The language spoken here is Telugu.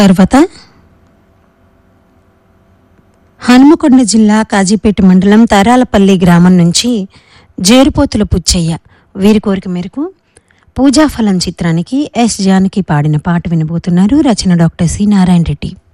తర్వాత హనుమకొండ జిల్లా కాజీపేట మండలం తారాలపల్లి గ్రామం నుంచి జేరుపోతుల పుచ్చయ్య వీరి కోరిక మేరకు పూజాఫలం చిత్రానికి ఎస్ జానకి పాడిన పాట వినబోతున్నారు. రచన డాక్టర్ సి నారాయణ రెడ్డి.